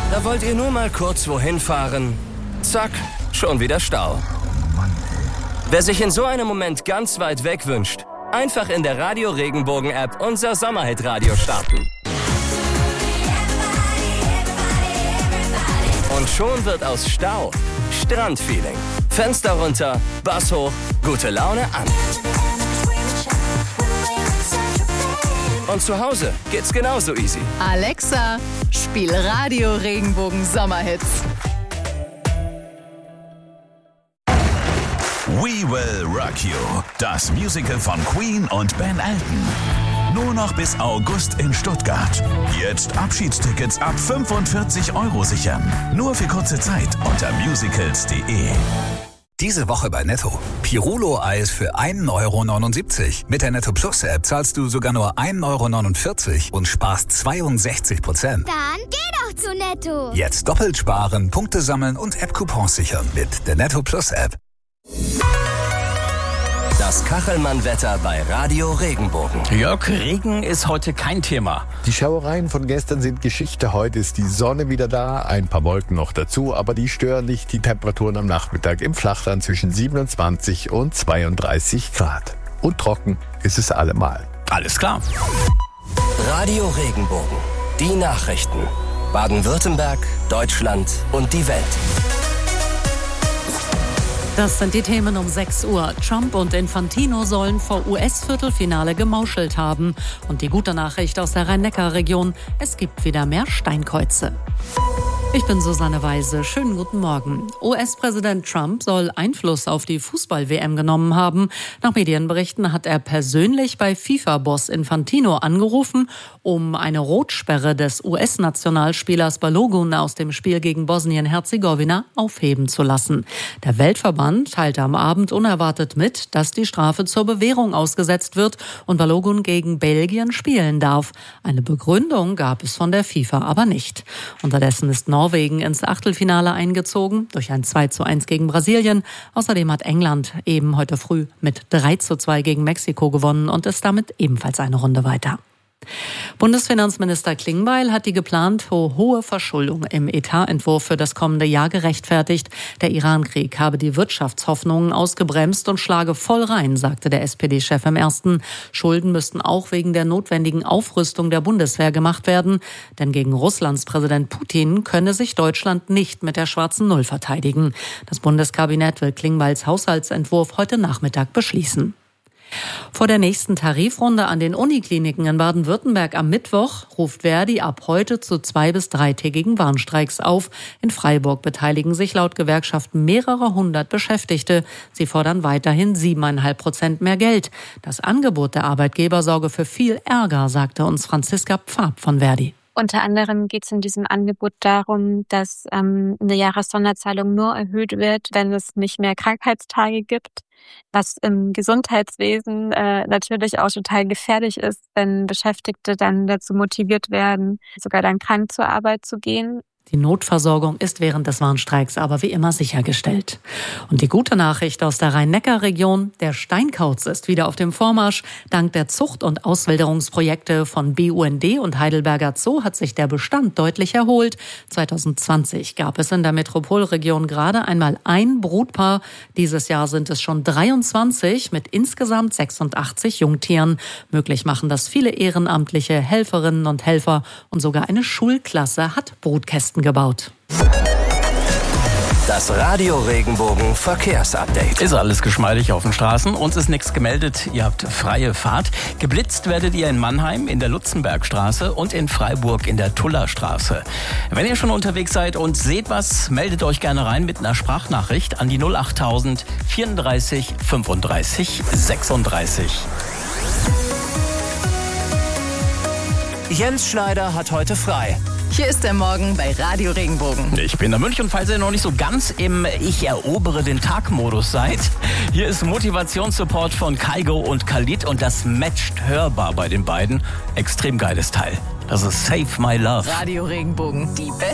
Da wollt ihr nur mal kurz wohin fahren. Zack, schon wieder Stau. Wer sich in so einem Moment ganz weit weg wünscht, einfach in der Radio Regenbogen App unser Sommerhit-Radio starten. Und schon wird aus Stau Strandfeeling. Fenster runter, Bass hoch, gute Laune an. Und zu Hause geht's genauso easy. Alexa, spiel Radio Regenbogen Sommerhits. We Will Rock You, das Musical von Queen und Ben Elton. Nur noch bis August in Stuttgart. Jetzt Abschiedstickets ab 45 € sichern. Nur für kurze Zeit unter musicals.de. Diese Woche bei Netto. Pirulo-Eis für 1,79 €. Mit der Netto Plus App zahlst du sogar nur 1,49 € und sparst 62%. Dann geh doch zu Netto. Jetzt doppelt sparen, Punkte sammeln und App-Coupons sichern mit der Netto Plus App. Das Kachelmann-Wetter bei Radio Regenbogen. Jörg, Regen ist heute kein Thema. Die Schauereien von gestern sind Geschichte. Heute ist die Sonne wieder da, ein paar Wolken noch dazu, aber die stören nicht. Die Temperaturen am Nachmittag im Flachland zwischen 27 und 32 Grad. Und trocken ist es allemal. Alles klar. Radio Regenbogen. Die Nachrichten. Baden-Württemberg, Deutschland und die Welt. Das sind die Themen um 6 Uhr. Trump und Infantino sollen vor US-Viertelfinale gemauschelt haben. Und die gute Nachricht aus der Rhein-Neckar-Region: Es gibt wieder mehr Steinkreuze. Ich bin Susanne Weise. Schönen guten Morgen. US-Präsident Trump soll Einfluss auf die Fußball-WM genommen haben. Nach Medienberichten hat er persönlich bei FIFA-Boss Infantino angerufen, um eine Rotsperre des US-Nationalspielers Balogun aus dem Spiel gegen Bosnien-Herzegowina aufheben zu lassen. Der Weltverband teilte am Abend unerwartet mit, dass die Strafe zur Bewährung ausgesetzt wird und Balogun gegen Belgien spielen darf. Eine Begründung gab es von der FIFA aber nicht. Unterdessen ist Norwegen ins Achtelfinale eingezogen durch ein 2:1 gegen Brasilien. Außerdem hat England eben heute früh mit 3:2 gegen Mexiko gewonnen und ist damit ebenfalls eine Runde weiter. Bundesfinanzminister Klingbeil hat die geplante hohe Verschuldung im Etatentwurf für das kommende Jahr gerechtfertigt. Der Iran-Krieg habe die Wirtschaftshoffnungen ausgebremst und schlage voll rein, sagte der SPD-Chef im Ersten. Schulden müssten auch wegen der notwendigen Aufrüstung der Bundeswehr gemacht werden. Denn gegen Russlands Präsident Putin könne sich Deutschland nicht mit der schwarzen Null verteidigen. Das Bundeskabinett will Klingbeils Haushaltsentwurf heute Nachmittag beschließen. Vor der nächsten Tarifrunde an den Unikliniken in Baden-Württemberg am Mittwoch ruft Verdi ab heute zu 2- bis 3-tägigen Warnstreiks auf. In Freiburg beteiligen sich laut Gewerkschaft mehrere hundert Beschäftigte. Sie fordern weiterhin 7,5% mehr Geld. Das Angebot der Arbeitgeber sorge für viel Ärger, sagte uns Franziska Pfab von Verdi. Unter anderem geht es in diesem Angebot darum, dass eine Jahressonderzahlung nur erhöht wird, wenn es nicht mehr Krankheitstage gibt, was im Gesundheitswesen natürlich auch total gefährlich ist, wenn Beschäftigte dann dazu motiviert werden, sogar dann krank zur Arbeit zu gehen. Die Notversorgung ist während des Warnstreiks aber wie immer sichergestellt. Und die gute Nachricht aus der Rhein-Neckar-Region: Der Steinkauz ist wieder auf dem Vormarsch. Dank der Zucht- und Auswilderungsprojekte von BUND und Heidelberger Zoo hat sich der Bestand deutlich erholt. 2020 gab es in der Metropolregion gerade einmal ein Brutpaar. Dieses Jahr sind es schon 23 mit insgesamt 86 Jungtieren. Möglich machen das viele ehrenamtliche Helferinnen und Helfer. Und sogar eine Schulklasse hat Brutkästen gebaut. Das Radio Regenbogen Verkehrsupdate. Ist alles geschmeidig auf den Straßen. Uns ist nichts gemeldet. Ihr habt freie Fahrt. Geblitzt werdet ihr in Mannheim in der Lutzenbergstraße und in Freiburg in der Tullerstraße. Wenn ihr schon unterwegs seid und seht was, meldet euch gerne rein mit einer Sprachnachricht an die 08000 34 35 36. Jens Schneider hat heute frei. Hier ist der Morgen bei Radio Regenbogen. Ich bin der Mönch und falls ihr noch nicht so ganz im Ich erobere den Tag-Modus seid, hier ist Motivationssupport von Kaigo und Khalid und das matcht hörbar bei den beiden. Extrem geiles Teil. Das ist Save My Love. Radio Regenbogen, die